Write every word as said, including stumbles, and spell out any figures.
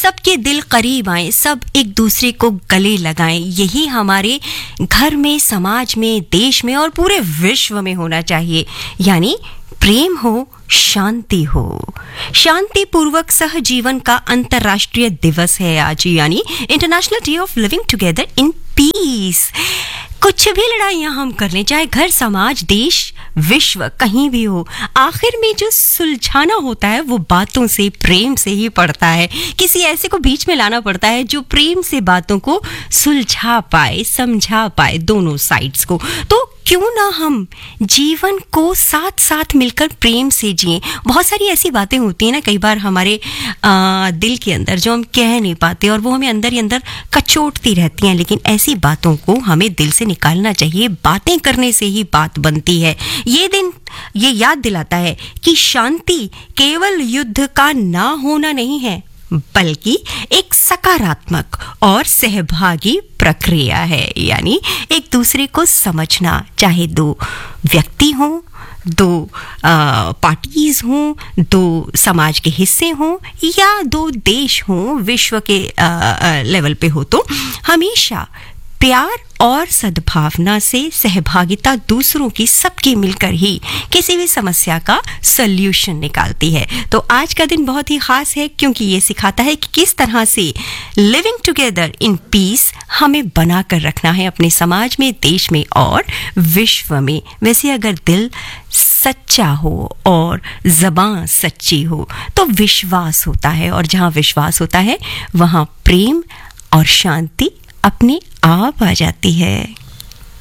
सबके दिल करीब आए, सब एक दूसरे को गले लगाएं। यही हमारे घर में, समाज में, देश में और पूरे विश्व में होना चाहिए। यानी प्रेम हो, शांति हो। शांति पूर्वक सहजीवन का अंतर्राष्ट्रीय दिवस है आज, यानी international day of living together in peace. कुछ भी लड़ाइयाँ हम कर लें, चाहे घर, समाज, देश, विश्व, कहीं भी हो, आखिर में जो सुलझाना होता है वो बातों से, प्रेम से ही पड़ता है। किसी ऐसे को बीच में लाना पड़ता है जो प्रेम से बातों को सुलझा पाए, समझा पाए दोनों साइड्स को। तो क्यों ना हम जीवन को साथ साथ मिलकर प्रेम से जिएं। बहुत सारी ऐसी बातें होती हैं ना कई बार हमारे आ, दिल के अंदर, जो हम कह नहीं पाते और वो हमें अंदर ही अंदर कचोटती रहती हैं, लेकिन ऐसी बातों को हमें दिल से निकालना चाहिए। बातें करने से ही बात बनती है। ये दिन ये याद दिलाता है कि शांति केवल युद्ध का ना होना नहीं है, बल्कि एक सकारात्मक और सहभागी प्रक्रिया है। यानी एक दूसरे को समझना, चाहे दो व्यक्ति हों, दो पार्टीज हों, दो समाज के हिस्से हों या दो देश हों, विश्व के आ, आ, लेवल पे हो, तो हमेशा प्यार और सद्भावना से सहभागिता दूसरों की, सबकी मिलकर ही किसी भी समस्या का सल्यूशन निकालती है। तो आज का दिन बहुत ही खास है क्योंकि ये सिखाता है कि किस तरह से लिविंग टुगेदर इन पीस हमें बना कर रखना है अपने समाज में, देश में और विश्व में। वैसे अगर दिल सच्चा हो और ज़बान सच्ची हो तो विश्वास होता है, और जहाँ विश्वास होता है वहाँ प्रेम और शांति अपने आप आ जाती है।